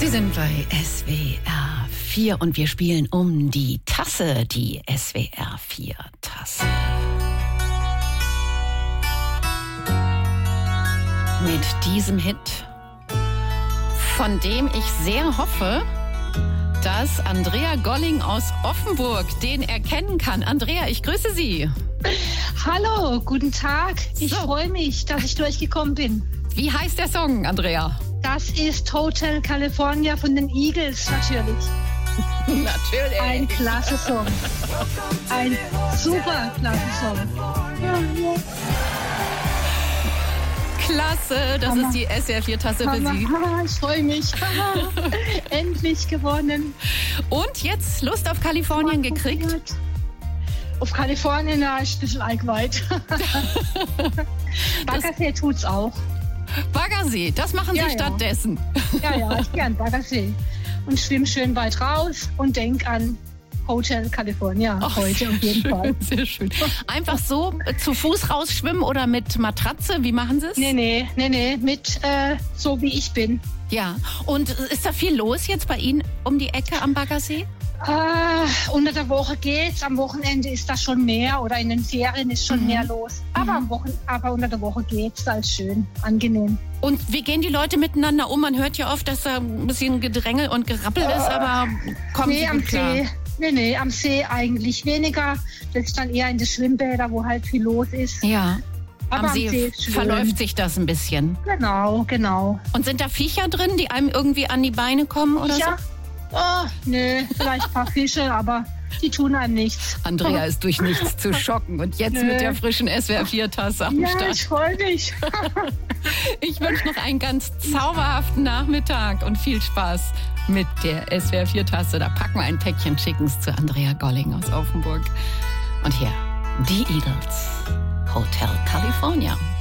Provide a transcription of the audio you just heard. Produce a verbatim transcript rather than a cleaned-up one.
Sie sind bei S W R vier und wir spielen um die Tasse, die S W R vier Tasse. Mit diesem Hit, von dem ich sehr hoffe, dass Andrea Golling aus Offenburg den erkennen kann. Andrea, ich grüße Sie. Hallo, guten Tag. Ich So. freue mich, dass ich durchgekommen bin. Wie heißt der Song, Andrea? Das ist Hotel California von den Eagles natürlich. Natürlich. Ein klasse Song. Ein super klasse Song. Klasse, das Hammer. ist die S W R vier Tasse für Hammer. Sie. Ah, ich freue mich. Endlich gewonnen. Und jetzt Lust auf Kalifornien gekriegt? Auf Kalifornien, ja, ist ein bisschen arg Baggersee tut's auch. Baggersee, das machen Sie Ja, ja. stattdessen. Ja, ja, ich gehe an Baggersee und schwimme schön weit raus und denk an Hotel California Ach, heute auf jeden schön, Fall. sehr schön. Einfach so äh, zu Fuß rausschwimmen oder mit Matratze? Wie machen Sie es? Nee, nee, nee, nee, mit äh, so wie ich bin. Ja. Und ist da viel los jetzt bei Ihnen um die Ecke am Baggersee? Äh, unter der Woche geht's, am Wochenende ist da schon mehr oder in den Ferien ist schon Mhm. mehr los. Aber, am Wochen, aber unter der Woche geht's, da ist schön, angenehm. Und wie gehen die Leute miteinander um? Man hört ja oft, dass da ein bisschen Gedrängel und Gerappel ist, aber kommen Nee, Sie am gut klar? See, nee, nee, am See eigentlich weniger. Das ist dann eher in den Schwimmbädern, wo halt viel los ist. Ja. Aber am See, ist schön. verläuft sich das ein bisschen. Genau, genau. Und sind da Viecher drin, die einem irgendwie an die Beine kommen oder Ja. Oh, nö, vielleicht ein paar Fische, aber die tun einem nichts. so? Andrea ist durch nichts zu schocken. Und jetzt Nö. mit der frischen S W R vier Tasse am Ja, Start. ich freue mich. Ich wünsche noch einen ganz zauberhaften Nachmittag und viel Spaß mit der S W R vier Tasse. Da packen wir ein Päckchen, schicken es zu Andrea Golling aus Offenburg. Und hier, die Eagles, Hotel California.